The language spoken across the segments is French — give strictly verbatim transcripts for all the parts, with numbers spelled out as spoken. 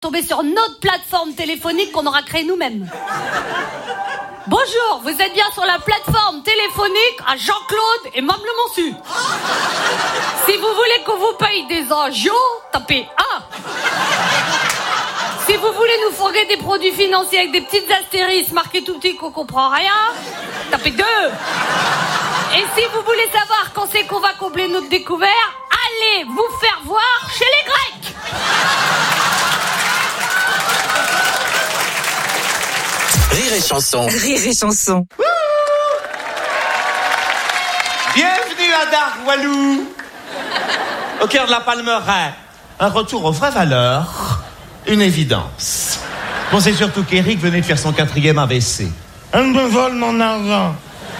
tomber sur notre plateforme téléphonique qu'on aura créée nous-mêmes. Bonjour, vous êtes bien sur la plateforme téléphonique à Jean-Claude et Mme Le Monsu. Si vous voulez qu'on vous paye des agios, tapez un. Si vous voulez nous fourguer des produits financiers avec des petites astérisques marquées tout petit qu'on comprend rien, tapez deux. Et si vous voulez savoir quand c'est qu'on va combler notre découvert, allez vous faire voir chez les Grecs. Rire et chanson. Rire et chanson. Bienvenue à Darwalou, au cœur de la Palmeraie. Un retour aux vraies valeurs, une évidence. Bon, c'est surtout qu'Éric venait de faire son quatrième A V C. Elle me vole mon argent.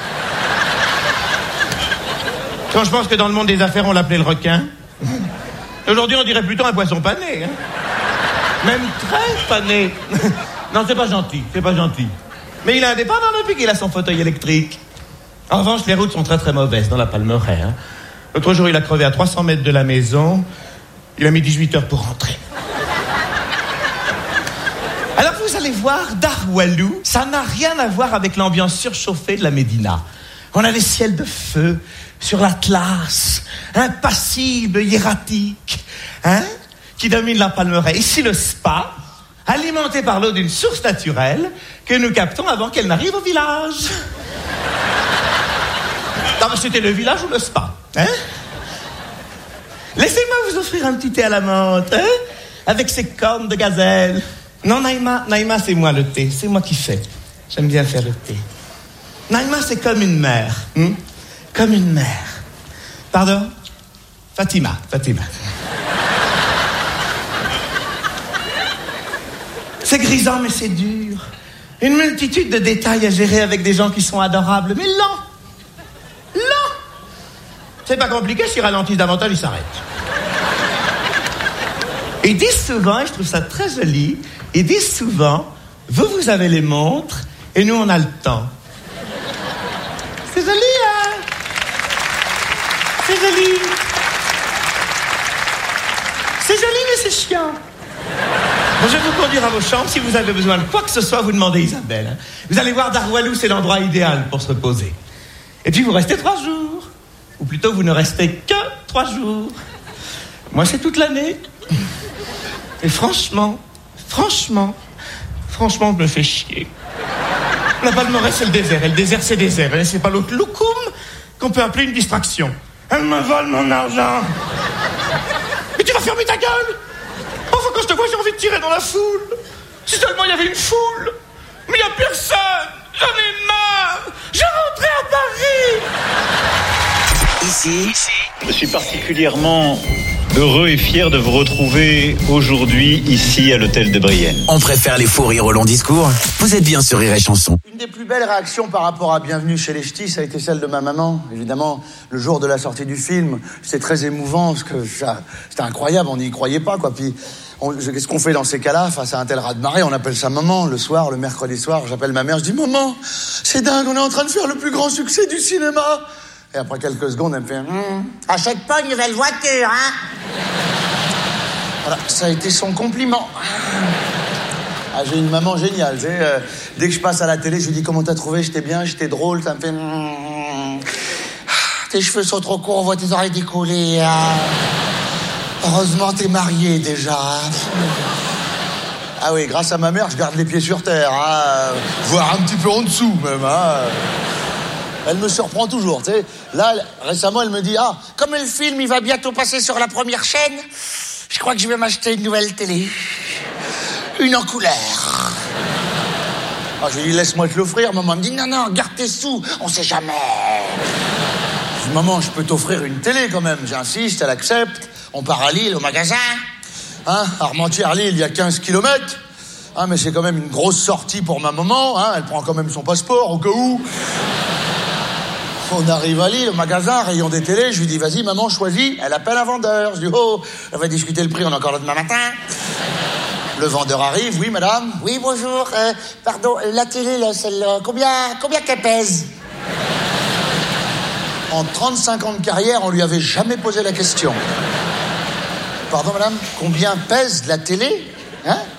Quand je pense que dans le monde des affaires, on l'appelait le requin. Aujourd'hui, on dirait plutôt un poisson pané. Hein. Même très pané. Non, c'est pas gentil, c'est pas gentil. Mais il est indépendant depuis qu'il a son fauteuil électrique. En revanche, les routes sont très très mauvaises dans la Palmeraie. Hein. L'autre jour, il a crevé à trois cents mètres de la maison. Il a mis dix-huit heures pour rentrer. Alors vous allez voir, Darwalou, ça n'a rien à voir avec l'ambiance surchauffée de la Médina. On a des ciels de feu sur l'Atlas, impassible, hiératique, hein, qui domine la Palmeraie. Ici, le spa, alimenté par l'eau d'une source naturelle que nous captons avant qu'elle n'arrive au village. Non, mais c'était le village ou le spa, hein? Laissez-moi vous offrir un petit thé à la menthe, hein, avec ses cornes de gazelle. Non, Naïma, Naïma, c'est moi le thé, c'est moi qui fais. J'aime bien faire le thé. Naïma, c'est comme une mère, hein? Comme une mère. Pardon? Fatima, Fatima. C'est grisant, mais c'est dur. Une multitude de détails à gérer avec des gens qui sont adorables, mais lents. Lents. C'est pas compliqué, s'ils ralentissent davantage, ils s'arrêtent. Ils disent souvent, et je trouve ça très joli, ils disent souvent, vous, vous avez les montres, et nous, on a le temps. C'est joli, hein? C'est joli. C'est joli, mais c'est chiant. Bon, je vais vous conduire à vos chambres. Si vous avez besoin de quoi que ce soit, vous demandez Isabelle. Hein. Vous allez voir, Darwalou, c'est l'endroit idéal pour se reposer. Et puis, vous restez trois jours. Ou plutôt, vous ne restez que trois jours. Moi, c'est toute l'année. Et franchement, franchement, franchement, je me fais chier. La Palmeraie, c'est le désert. Et le désert, c'est désert. Et c'est pas l'autre loukoum qu'on peut appeler une distraction. Elle me vole mon argent. Mais tu vas fermer ta gueule. Enfin, quand je te vois, j'ai envie de tirer dans la foule. Si seulement il y avait une foule. Mais il n'y a personne. J'en ai marre. Je rentrais à Paris. Ici, je suis particulièrement heureux et fier de vous retrouver aujourd'hui ici à l'hôtel de Brienne. On préfère les faux rires au long discours. Vous êtes bien sur Rire et Chanson. Une des plus belles réactions par rapport à Bienvenue chez les Ch'tis, ça a été celle de ma maman. Évidemment, le jour de la sortie du film, c'est très émouvant, parce que ça, c'était incroyable, on n'y croyait pas, quoi. Puis, on, qu'est-ce qu'on fait dans ces cas-là, face à un tel raz-de-marée? On appelle sa maman. Le soir, le mercredi soir, j'appelle ma mère, je dis « Maman, c'est dingue, on est en train de faire le plus grand succès du cinéma !» Et après quelques secondes, elle me fait mmh, « Achète pas une nouvelle voiture, hein ?» Voilà, ça a été son compliment. Ah, j'ai une maman géniale, tu sais. Euh, dès que je passe à la télé, je lui dis « Comment t'as trouvé? J'étais bien, j'étais drôle. » Ça me fait mmh, « Tes cheveux sont trop courts, on voit tes oreilles décollées. Hein. Heureusement, t'es marié déjà. » Ah oui, grâce à ma mère, je garde les pieds sur terre. Hein. Voire un petit peu en dessous, même. Hein. Elle me surprend toujours, tu sais. Là, récemment, elle me dit « Ah, comme le film, il va bientôt passer sur la première chaîne, je crois que je vais m'acheter une nouvelle télé. Une en couleur. » Ah, je lui dis « Laisse-moi te l'offrir. » Maman me dit « Non, non, garde tes sous, on sait jamais. » Je dis « Maman, je peux t'offrir une télé quand même. » J'insiste, elle accepte. On part à Lille, au magasin. Hein, Armentières-Lille, il y a quinze kilomètres. Hein, mais c'est quand même une grosse sortie pour ma maman. Hein, elle prend quand même son passeport, au cas où. On arrive à Lille, au magasin, rayon des télés, je lui dis, vas-y, maman, choisis. Elle appelle un vendeur. Je dis, oh, elle va discuter le prix, on est encore là demain matin. Le vendeur arrive, oui, madame. Oui, bonjour, euh, pardon, la télé, là, celle-là, combien, combien qu'elle pèse? En trente-cinq ans de carrière, on lui avait jamais posé la question. Pardon, madame, combien pèse la télé? Hein?